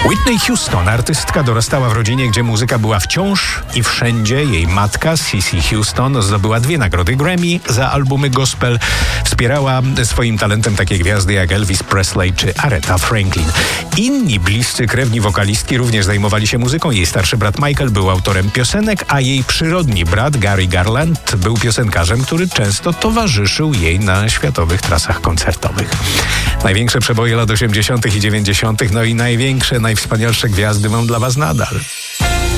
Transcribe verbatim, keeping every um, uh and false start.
Whitney Houston, artystka, dorastała w rodzinie, gdzie muzyka była wciąż i wszędzie. Jej matka, Cissy Houston, zdobyła dwie nagrody Grammy za albumy gospel. Wspierała swoim talentem takie gwiazdy jak Elvis Presley czy Aretha Franklin. Inni bliscy krewni wokalistki również zajmowali się muzyką. Jej starszy brat Michael był autorem piosenek, a jej przyrodni brat Gary Garland był piosenkarzem, który często towarzyszył jej na światowych trasach koncertowych. Największe przeboje lat osiemdziesiątych i dziewięćdziesiątych, no i największe, najwspanialsze gwiazdy mam dla was nadal.